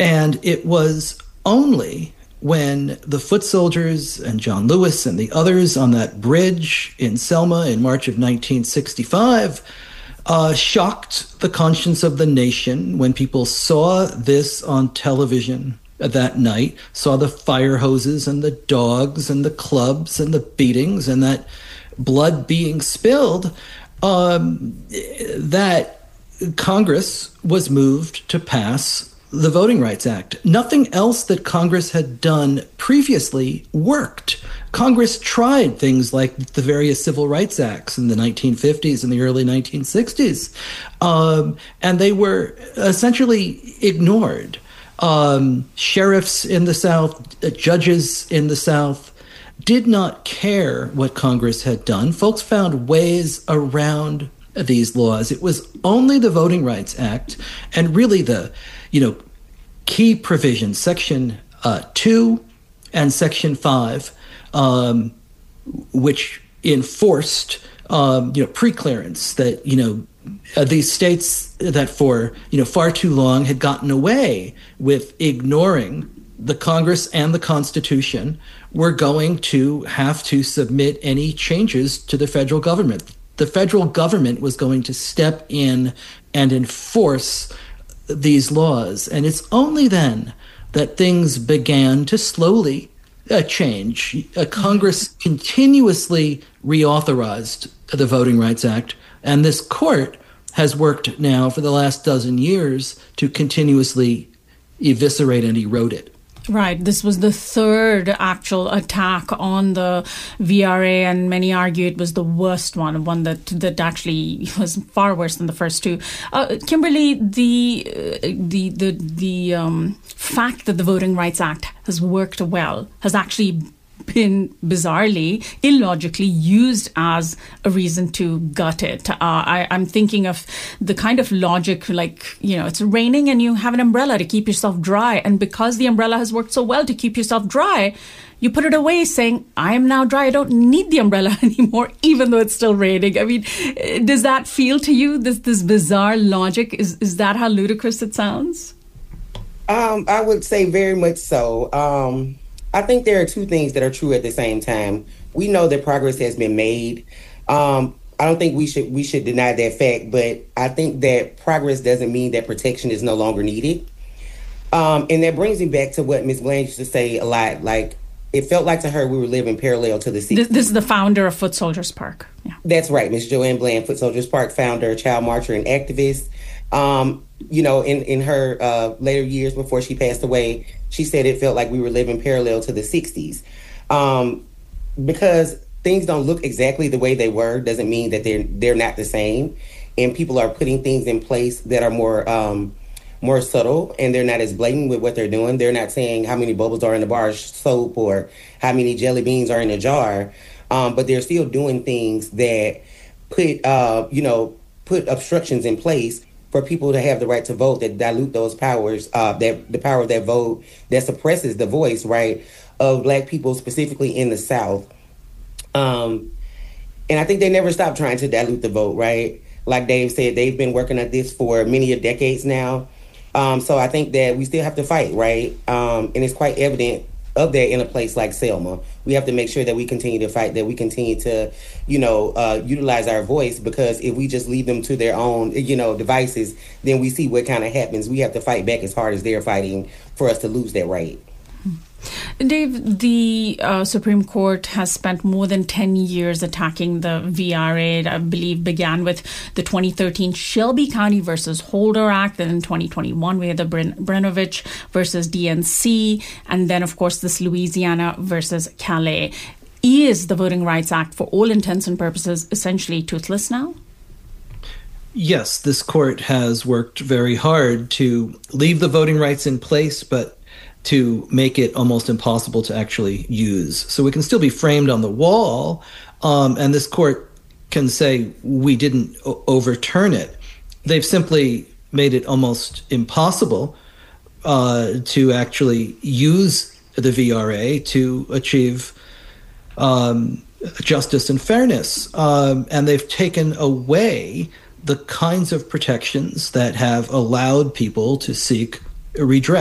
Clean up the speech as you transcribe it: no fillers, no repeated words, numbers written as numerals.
And it was only when the foot soldiers and John Lewis and the others on that bridge in Selma in March of 1965 shocked the conscience of the nation when people saw this on television that night, saw the fire hoses and the dogs and the clubs and the beatings and that blood being spilled, that Congress was moved to pass the Voting Rights Act. Nothing else that Congress had done previously worked. Congress tried things like the various civil rights acts in the 1950s and the early 1960s, and they were essentially ignored. Sheriffs in the South, judges in the South did not care what Congress had done. Folks found ways around these laws. It was only the Voting Rights Act and really the key provisions, Section 2 and Section 5, which enforced, preclearance that, these states that for, far too long had gotten away with ignoring the Congress and the Constitution were going to have to submit any changes to the federal government. The federal government was going to step in and enforce these laws. And it's only then that things began to slowly change. Congress continuously reauthorized the Voting Rights Act, and this court has worked now for the last dozen years to continuously eviscerate and erode it. Right. This was the third actual attack on the VRA, and many argue it was the worst one that actually was far worse than the first two. Kimberly, the fact that the Voting Rights Act has worked well has actually been bizarrely, illogically used as a reason to gut it. I'm thinking of the kind of logic like, it's raining and you have an umbrella to keep yourself dry. And because the umbrella has worked so well to keep yourself dry, you put it away saying, I am now dry. I don't need the umbrella anymore, even though it's still raining. I mean, does that feel to you, this bizarre logic? Is that how ludicrous it sounds? I would say very much so. I think there are two things that are true at the same time. We know that progress has been made. I don't think we should deny that fact, but I think that progress doesn't mean that protection is no longer needed. And that brings me back to what Ms. Bland used to say a lot. Like, it felt like to her we were living parallel to the 60s. This is the founder of Foot Soldiers Park. Yeah. That's right, Ms. Joanne Bland, Foot Soldiers Park founder, child marcher, and activist. In her later years before she passed away, she said it felt like we were living parallel to the 60s. Because things don't look exactly the way they were doesn't mean that they're not the same. And people are putting things in place that are more subtle, and they're not as blatant with what they're doing. They're not saying how many bubbles are in the bar of soap or how many jelly beans are in a jar. But they're still doing things that put obstructions in place for people to have the right to vote, that dilute those powers, that the power of that vote, that suppresses the voice, right, of Black people, specifically in the South. And I think they never stopped trying to dilute the vote, right? Like Dave said, they've been working at this for many decades now. So I think that we still have to fight, right? And it's quite evident of that in a place like Selma. We have to make sure that we continue to fight, that we continue to, utilize our voice, because if we just leave them to their own, devices, then we see what kind of happens. We have to fight back as hard as they're fighting for us to lose that right. Dave, the Supreme Court has spent more than 10 years attacking the VRA. I believe began with the 2013 Shelby County versus Holder Act. Then in 2021, we had the Brnovich versus DNC. And then, of course, this Louisiana versus Calais. Is the Voting Rights Act, for all intents and purposes, essentially toothless now? Yes, this court has worked very hard to leave the voting rights in place, but to make it almost impossible to actually use. So it can still be framed on the wall, and this court can say we didn't overturn it. They've simply made it almost impossible to actually use the VRA to achieve justice and fairness. And they've taken away the kinds of protections that have allowed people to seek redress.